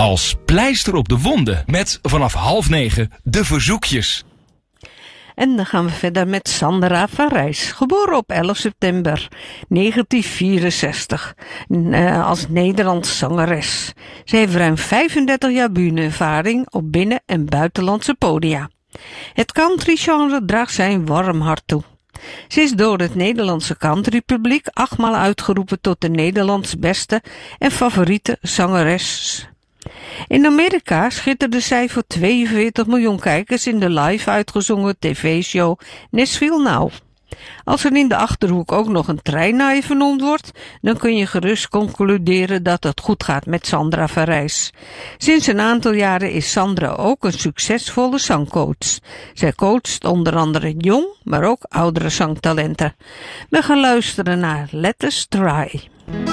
als pleister op de wonden. Met vanaf 8:30 de verzoekjes. En dan gaan we verder met Sandra van Rijs, geboren op 11 september 1964 als Nederlandse zangeres. Ze heeft ruim 35 jaar bühneervaring op binnen- en buitenlandse podia. Het country-genre draagt zijn warm hart toe. Ze is door het Nederlandse countrypubliek 8 maal uitgeroepen tot de Nederlands beste en favoriete zangeres. In Amerika schitterde zij voor 42 miljoen kijkers in de live uitgezongen tv-show Nashville Now. Als er in de Achterhoek ook nog een trein naar je vernoemd wordt, dan kun je gerust concluderen dat het goed gaat met Sandra van Rijs. Sinds een aantal jaren is Sandra ook een succesvolle zangcoach. Zij coacht onder andere jong, maar ook oudere zangtalenten. We gaan luisteren naar Let Us Try.